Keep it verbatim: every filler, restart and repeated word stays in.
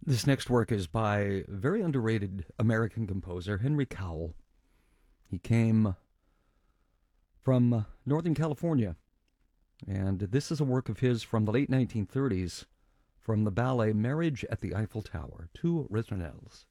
This next work is by a very underrated American composer, Henry Cowell. He came from Northern California, and this is a work of his from the late nineteen thirties from the ballet Marriage at the Eiffel Tower, Two Ritournelles.